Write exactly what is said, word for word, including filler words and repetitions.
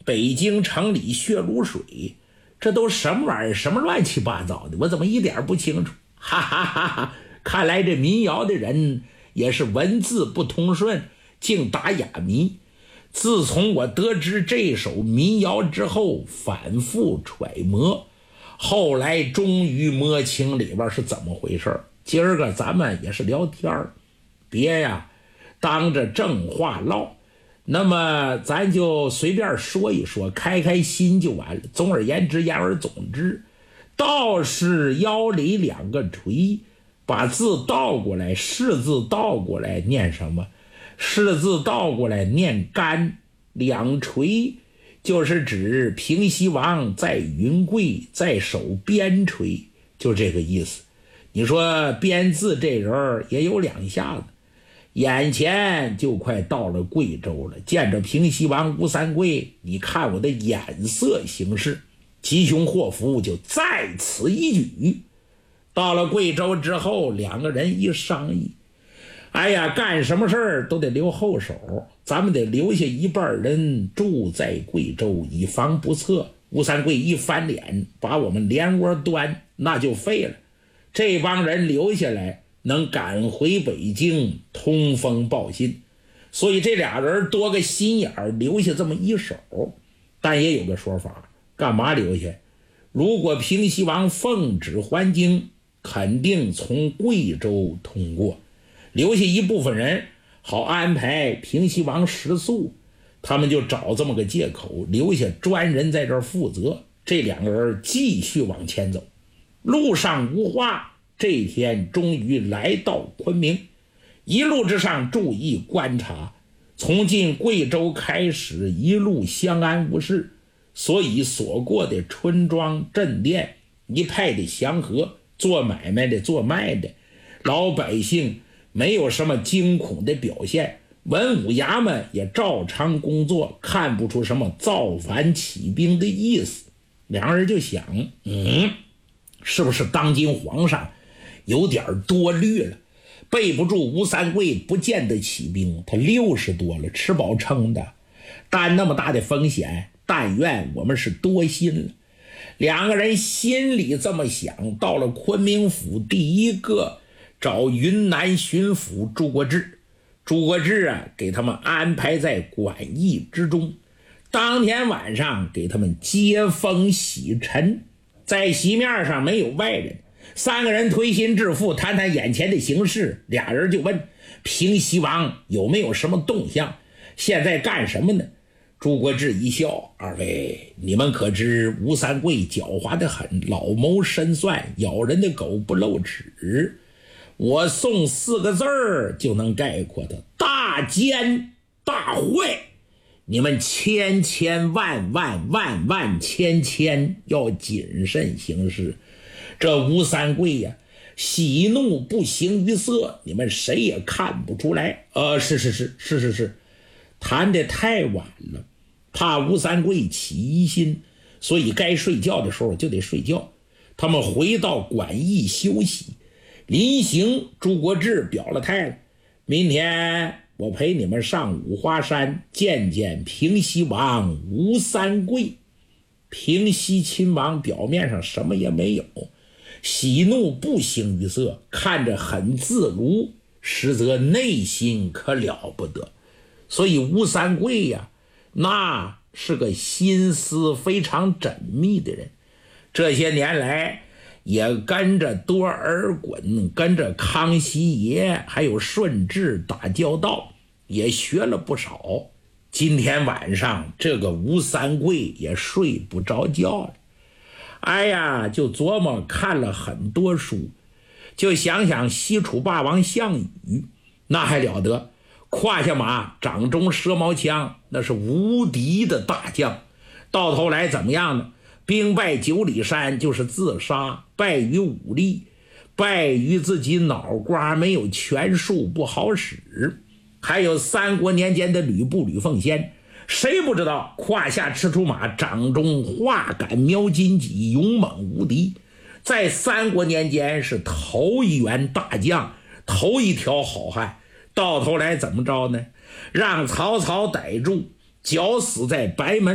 北京城里血如水，这都什么玩意儿？什么乱七八糟的？我怎么一点不清楚？哈哈哈哈！看来这民谣的人也是文字不通顺，竟打哑谜。自从我得知这首民谣之后，反复揣摩，后来终于摸清里边是怎么回事。今儿个咱们也是聊天儿，别呀当着正话唠，那么咱就随便说一说，开开心就完了。总而言之，言而总之，道是腰里两个锤，把字倒过来，是字倒过来念什么？是字倒过来念干。两锤就是指平西王在云贵在守边陲，就这个意思。你说边字这人也有两下子，眼前就快到了贵州了，见着平西王吴三桂，你看我的眼色行事，吉凶祸福就在此一举。到了贵州之后，两个人一商议，哎呀，干什么事儿都得留后手，咱们得留下一半人住在贵州，以防不测。吴三桂一翻脸，把我们连窝端，那就废了。这帮人留下来，能赶回北京通风报信。所以这俩人多个心眼儿，留下这么一手。但也有个说法，干嘛留下？如果平西王奉旨还京，肯定从贵州通过，留下一部分人好安排平西王食宿，他们就找这么个借口，留下专人在这儿负责。这两个人继续往前走，路上无话。这天终于来到昆明，一路之上注意观察，从进贵州开始一路相安无事，所以所过的村庄镇店一派的祥和，做买卖的做卖的，老百姓没有什么惊恐的表现，文武衙门也照常工作，看不出什么造反起兵的意思。两人就想，嗯，是不是当今皇上有点多虑了，备不住吴三桂不见得起兵，他六十多了，吃饱撑的，担那么大的风险，但愿我们是多心了。两个人心里这么想，到了昆明府，第一个找云南巡抚朱国治。朱国治啊，给他们安排在馆驿之中，当天晚上给他们接风洗尘，在席面上没有外人，三个人推心置腹，谈谈眼前的形势。俩人就问平西王有没有什么动向，现在干什么呢？朱国治一笑，二位你们可知吴三桂狡猾得很，老谋深算，咬人的狗不露齿。我送四个字儿就能概括他：大奸大坏。你们千千万万万万千千要谨慎行事。这吴三桂呀、啊，喜怒不形于色，你们谁也看不出来。呃，是是是是是是，谈得太晚了，怕吴三桂起疑心，所以该睡觉的时候就得睡觉。他们回到馆驿休息。临行，朱国治表了态了，明天我陪你们上五花山见见平西王吴三桂。平西亲王表面上什么也没有，喜怒不形于色，看着很自如，实则内心可了不得。所以吴三桂呀，那是个心思非常缜密的人，这些年来也跟着多尔衮，跟着康熙爷还有顺治打交道，也学了不少。今天晚上这个吴三桂也睡不着觉了，哎呀，就琢磨看了很多书，就想想西楚霸王项羽，那还了得，胯下马，掌中蛇矛枪，那是无敌的大将。到头来怎么样呢？兵败九里山就是自杀，败于武力，败于自己脑瓜没有拳术不好使。还有三国年间的吕布吕奉先，谁不知道胯下吃出马，掌中画杆瞄金戟，勇猛无敌。在三国年间是头一员大将，头一条好汉。到头来怎么着呢？让曹操逮住，绞死在白门